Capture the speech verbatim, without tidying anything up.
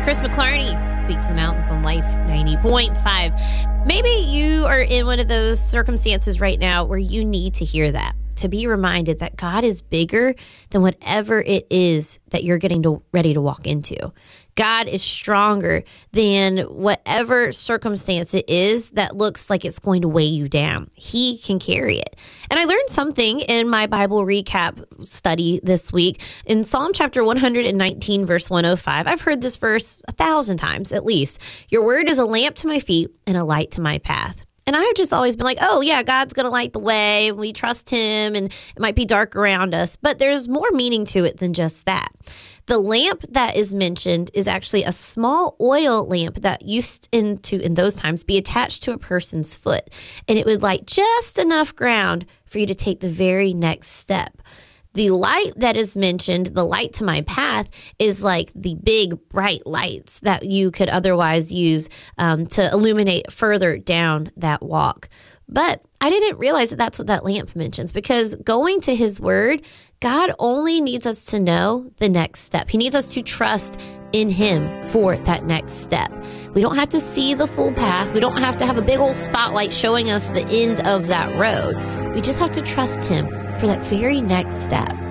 Chris McClarney, Speak to the Mountains on Life ninety point five. Maybe you are in one of those circumstances right now where you need to hear that, to be reminded that God is bigger than whatever it is that you're getting to, ready to walk into. God is stronger than whatever circumstance it is that looks like it's going to weigh you down. He can carry it. And I learned something in my Bible recap study this week in Psalm chapter one nineteen, verse one oh five. I've heard this verse a thousand times at least. Your word is a lamp to my feet and a light to my path. And I've just always been like, oh, yeah, God's going to light the way. We trust him and it might be dark around us. But there's more meaning to it than just that. The lamp that is mentioned is actually a small oil lamp that used in, to, in those times, be attached to a person's foot. And it would light just enough ground for you to take the very next step. The light that is mentioned, the light to my path, is like the big bright lights that you could otherwise use um, to illuminate further down that walk. But I didn't realize that that's what that lamp mentions, because going to his word, God only needs us to know the next step. He needs us to trust in him for that next step. We don't have to see the full path. We don't have to have a big old spotlight showing us the end of that road. We just have to trust him for that very next step.